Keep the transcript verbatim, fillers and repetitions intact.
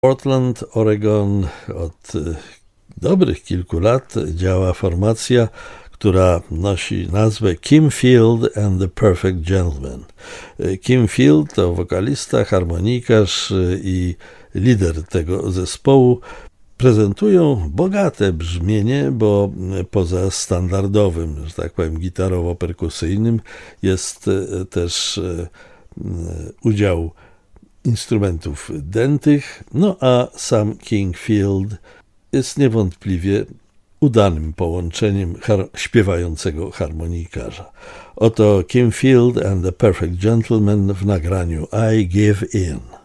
Portland, Oregon od dobrych kilku lat działa formacja, która nosi nazwę Kim Field and the Perfect Gentleman. Kim Field to wokalista, harmonikarz i lider tego zespołu. Prezentują bogate brzmienie, bo poza standardowym, że tak powiem, gitarowo-perkusyjnym jest też udział instrumentów dętych, no a sam Kim Field jest niewątpliwie udanym połączeniem har- śpiewającego harmonikarza. Oto Kim Field and the Perfect Gentleman w nagraniu I Give In.